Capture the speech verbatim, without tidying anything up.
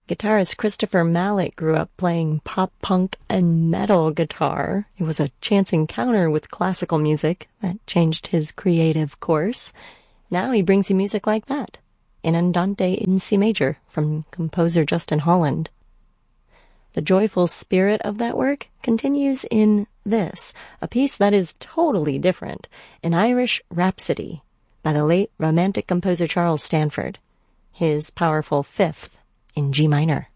Guitarist Christopher Mallet grew up playing pop punk and metal guitar. It was a chance encounter with classical music that changed his creative course. Now he brings you music like that, in Andante in C major from composer Justin Holland. The joyful spirit of that work continues in this, a piece that is totally different, an Irish Rhapsody by the late Romantic composer Charles Stanford, his powerful fifth in G minor.